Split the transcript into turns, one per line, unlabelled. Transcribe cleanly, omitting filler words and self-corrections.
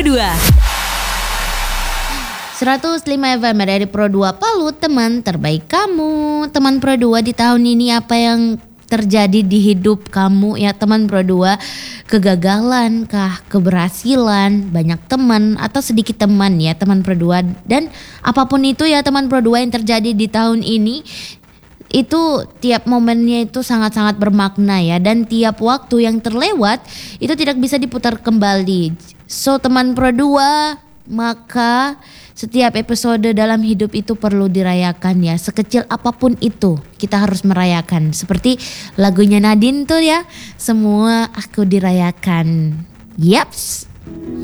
2.
105 FM dari Pro 2 Palu, teman terbaik kamu. Teman Pro 2 di tahun ini apa yang terjadi di hidup kamu ya teman Pro 2? Kegagalan kah, keberhasilan, banyak teman atau sedikit teman ya teman Pro 2? Dan apapun itu ya teman Pro 2 yang terjadi di tahun ini, itu tiap momennya itu sangat-sangat bermakna ya, dan tiap waktu yang terlewat itu tidak bisa diputar kembali. So teman Pro 2, maka setiap episode dalam hidup itu perlu dirayakan ya. Sekecil apapun itu kita harus merayakan. Seperti lagunya Nadine tuh ya, semua aku dirayakan. Yaps.